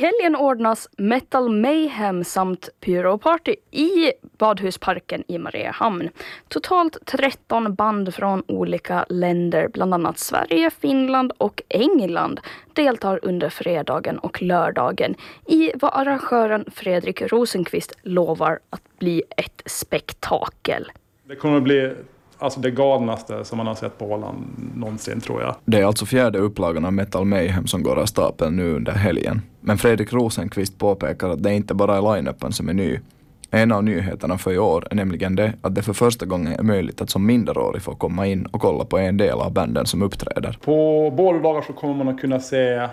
helgen ordnas Metal Mayhem samt Pyroparty i Badhusparken i Mariehamn. Totalt 13 band från olika länder, bland annat Sverige, Finland och England, deltar under fredagen och lördagen i vad arrangören Fredrik Rosenqvist lovar att bli ett spektakel. Det kommer att bli det galnaste som man har sett på Åland någonsin, tror jag. Det är alltså 4:e upplagan av Metal Mayhem som går av stapeln nu under helgen. Men Fredrik Rosenqvist påpekar att det inte bara är line-upen som är ny. En av nyheterna för i år är nämligen det att det för första gången är möjligt att som minderårig få komma in och kolla på en del av banden som uppträder. På båda så kommer man att kunna se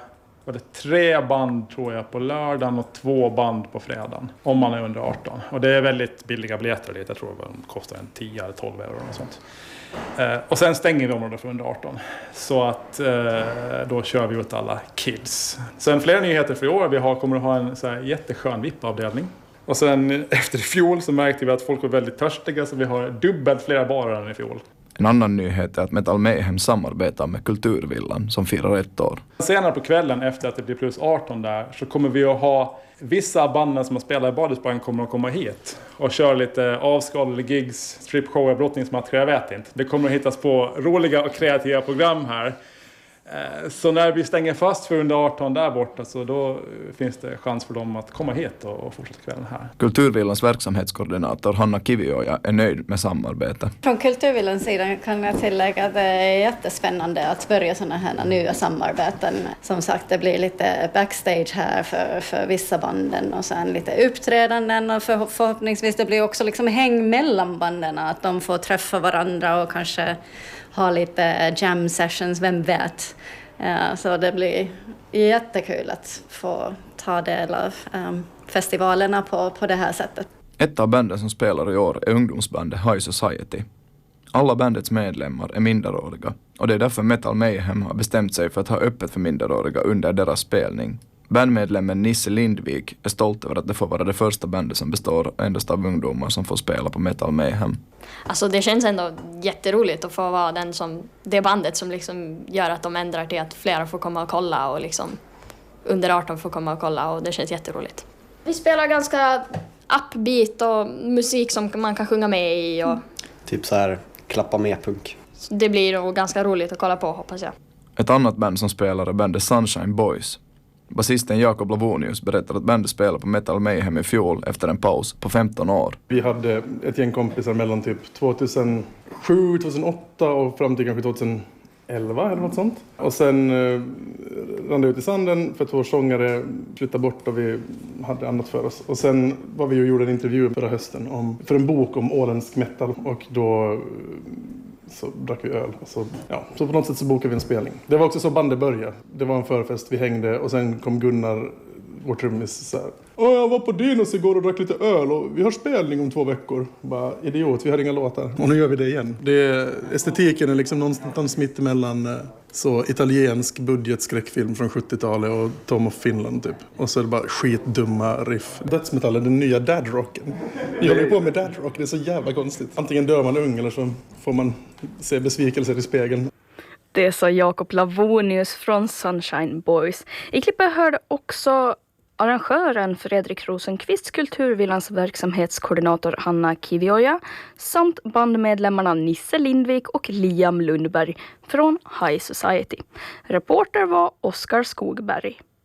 3 band, tror jag, på lördagen och 2 band på fredagen, om man är under 18. Och det är väldigt billiga biljetter dit. Jag tror att de kostar 10 eller 12 euro och sånt. Och sen stänger vi området för under 18. Så att då kör vi ut alla kids. Sen fler nyheter för i år. Vi kommer att ha en så här jätteskön VIP-avdelning. Och sen efter i fjol så märkte vi att folk var väldigt törstiga, så vi har dubbelt fler barer än i fjol. En annan nyhet är att Metal Mayhem samarbetar med Kulturvillan som firar 1 år. Senare på kvällen, efter att det blir plus 18 där, så kommer vi att ha vissa banden som har spelat i Badhusparken kommer att komma hit och köra lite avskalade gigs, stripshower, brottningsmatcher, jag vet inte. Det kommer att hittas på roliga och kreativa program här. Så när vi stänger fast för under 18 där borta, så då finns det chans för dem att komma hit och fortsätta kvällen här. Kulturvillans verksamhetskoordinator Hanna Kivioja är nöjd med samarbete. Från Kulturvillans sida kan jag tillägga att det är jättespännande att börja sådana här nya samarbeten. Som sagt, det blir lite backstage här för vissa banden och sen lite uppträdanden, och förhoppningsvis det blir också liksom häng mellan banden, att de får träffa varandra och kanske ha lite jam sessions, vem vet. Så det blir jättekul att få ta del av festivalerna på det här sättet. Ett av banden som spelar i år är ungdomsbandet High Society. Alla bandets medlemmar är minderåriga, och det är därför Metal Mayhem har bestämt sig för att ha öppet för minderåriga under deras spelning. Bandmedlemmen Nisse Lindvik är stolt över att det får vara det första bandet som består endast av ungdomar som får spela på Metal Mayhem. Alltså det känns ändå jätteroligt att få vara det bandet som liksom gör att de ändrar till att flera får komma och kolla, och liksom under 18 får komma och kolla, och det känns jätteroligt. Vi spelar ganska upbeat och musik som man kan sjunga med i. Och typ så här klappa med punk. Det blir nog ganska roligt att kolla på, hoppas jag. Ett annat band som spelar är bandet Sunshine Boys. Basisten Jakob Lavonius berättar att bandet spelade på Metal Mayhem i fjol efter en paus på 15 år. Vi hade ett gäng kompisar mellan typ 2007, 2008 och fram till kanske 2011 eller något sånt. Och sen rann det ut i sanden för att vår sångare flyttade bort och vi hade annat för oss. Och sen var vi och gjorde en intervju förra hösten för en bok om åländsk metal, och då så drack vi öl. Så på något sätt så bokade vi en spelning. Det var också så bandet började. Det var en förfest, vi hängde, och sen kom Gunnar, vår trummis, så här: jag var på Dinos igår och drack lite öl, och vi har spelning om 2 veckor. Bara, idiot, vi har inga låtar. Och nu gör vi det igen. Estetiken är liksom någonstans mitt emellan så italiensk budgetskräckfilm från 70-talet och Tom of Finland typ. Och så är det bara skitdumma riff. Dödsmetall är den nya dadrocken. Vi håller på med dadrock, det är så jävla konstigt. Antingen dör man ung eller så får man se besvikelser i spegeln. Det sa Jakob Lavonius från Sunshine Boys. I klippet hörde också arrangören Fredrik Rosenqvist, Kulturvillans verksamhetskoordinator Hanna Kivioja samt bandmedlemmarna Nisse Lindvik och Liam Lundberg från High Society. Reporter var Oskar Skogberg.